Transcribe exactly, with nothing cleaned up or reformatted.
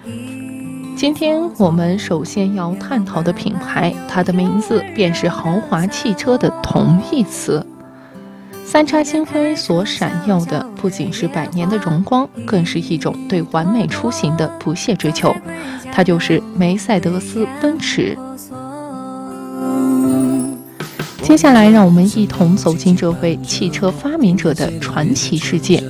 今天我们首先要探讨的品牌，它的名字便是豪华汽车的同义词。三叉星辉所闪耀的不仅是百年的荣光，更是一种对完美出行的不懈追求，它就是梅赛德斯奔驰。接下来让我们一同走进这位汽车发明者的传奇世界。